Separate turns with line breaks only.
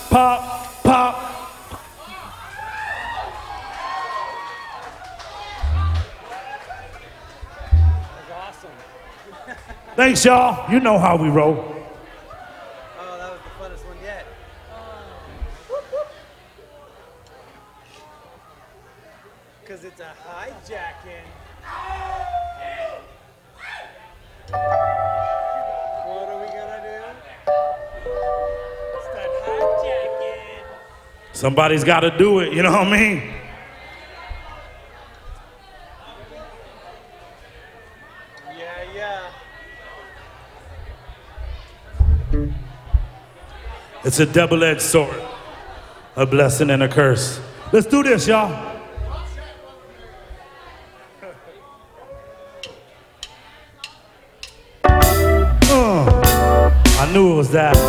pop, pop. Thanks, y'all. You know how we roll.
Oh, that was the funnest one yet. Because it's a hijacking. What are we gonna do? Start hijacking.
Somebody's got to do it, you know what I mean?
Yeah.
It's a double-edged sword, a blessing and a curse. Let's do this, y'all. I knew it was that.